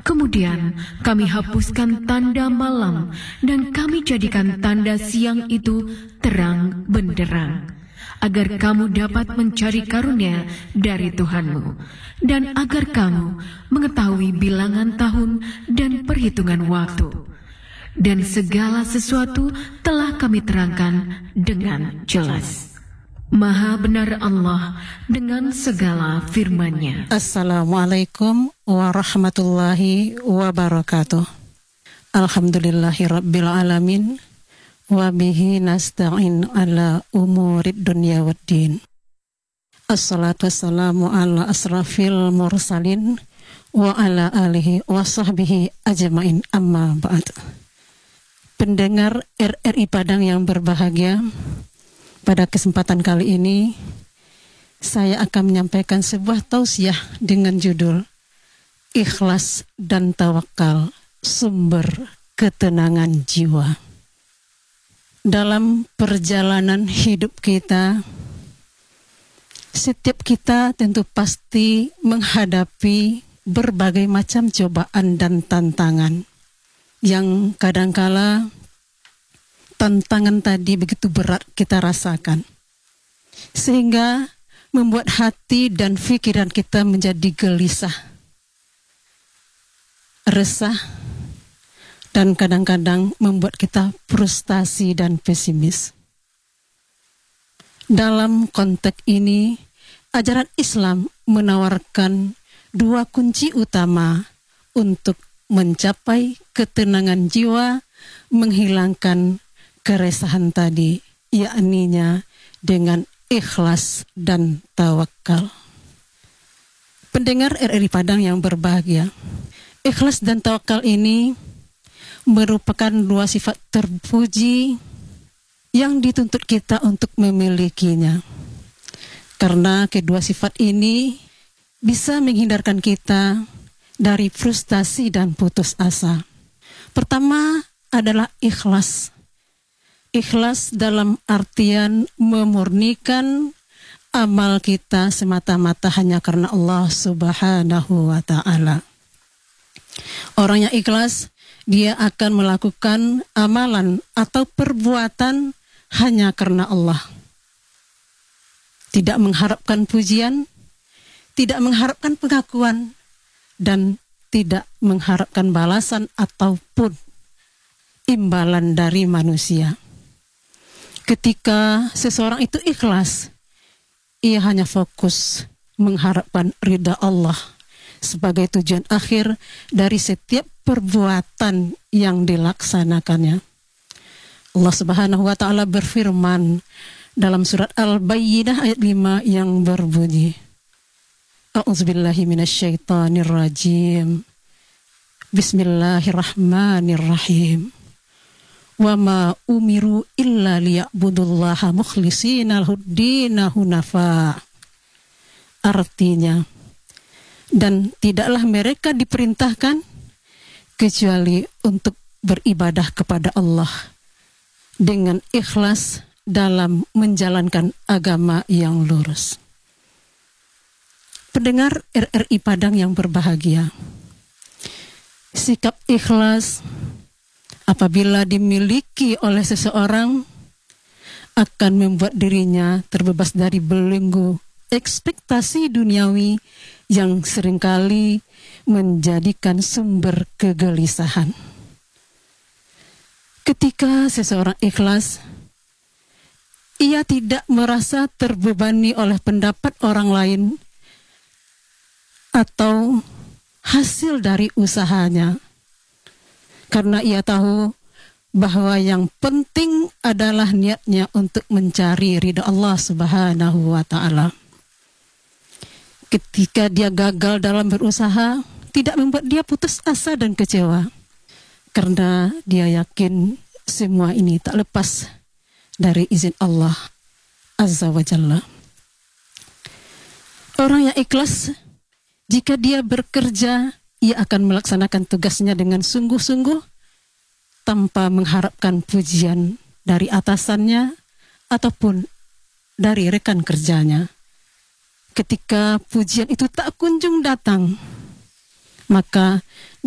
Kemudian kami hapuskan tanda malam dan kami jadikan tanda siang itu terang benderang, agar kamu dapat mencari karunia dari Tuhanmu, dan agar kamu mengetahui bilangan tahun dan perhitungan waktu. Dan segala sesuatu telah kami terangkan dengan jelas. Maha benar Allah dengan segala firman-Nya. Assalamualaikum warahmatullahi wabarakatuh. Alhamdulillahi rabbil alamin. Wa bihi nasta'in ala umurid dunya waddin. Assalatu wassalamu ala asrafil mursalin wa ala alihi wa sahbihi ajma'in, amma ba'd. Pendengar RRI Padang yang berbahagia, pada kesempatan kali ini saya akan menyampaikan sebuah tausiah dengan judul Ikhlas dan Tawakal, Sumber Ketenangan Jiwa. Dalam perjalanan hidup kita, setiap kita tentu pasti menghadapi berbagai macam cobaan dan tantangan yang kadangkala tantangan tadi begitu berat kita rasakan, sehingga membuat hati dan pikiran kita menjadi gelisah, resah, dan kadang-kadang membuat kita frustasi dan pesimis. Dalam konteks ini, ajaran Islam menawarkan dua kunci utama untuk mencapai ketenangan jiwa, menghilangkan keresahan tadi, yakninya dengan ikhlas dan tawakal. Pendengar RRI Padang yang berbahagia, ikhlas dan tawakal ini merupakan dua sifat terpuji yang dituntut kita untuk memilikinya. Karena kedua sifat ini bisa menghindarkan kita dari frustasi dan putus asa. Pertama adalah ikhlas. Ikhlas dalam artian memurnikan amal kita semata-mata hanya karena Allah Subhanahu wa Ta'ala. Orang yang ikhlas, dia akan melakukan amalan atau perbuatan hanya karena Allah. Tidak mengharapkan pujian, tidak mengharapkan pengakuan, dan tidak mengharapkan balasan ataupun imbalan dari manusia. Ketika seseorang itu ikhlas, ia hanya fokus mengharapkan ridha Allah sebagai tujuan akhir dari setiap perbuatan yang dilaksanakannya. Allah Subhanahu wa Ta'ala berfirman dalam surat Al-Bayyinah ayat 5 yang berbunyi, A'udzubillahi minasyaitonirrajim. Bismillahirrahmanirrahim. Wa ma umiru illa liya'budullaha mukhlishina lahuddina hunafa. Artinya, dan tidaklah mereka diperintahkan kecuali untuk beribadah kepada Allah dengan ikhlas dalam menjalankan agama yang lurus. Pendengar RRI Padang yang berbahagia, sikap ikhlas apabila dimiliki oleh seseorang akan membuat dirinya terbebas dari belenggu ekspektasi duniawi yang seringkali menjadikan sumber kegelisahan. Ketika seseorang ikhlas, ia tidak merasa terbebani oleh pendapat orang lain atau hasil dari usahanya, karena ia tahu bahwa yang penting adalah niatnya untuk mencari ridha Allah Subhanahu wa Ta'ala. Ketika dia gagal dalam berusaha, tidak membuat dia putus asa dan kecewa, karena dia yakin semua ini tak lepas dari izin Allah Azza wa Jalla. Orang yang ikhlas, jika dia bekerja, ia akan melaksanakan tugasnya dengan sungguh-sungguh tanpa mengharapkan pujian dari atasannya ataupun dari rekan kerjanya. Ketika pujian itu tak kunjung datang, maka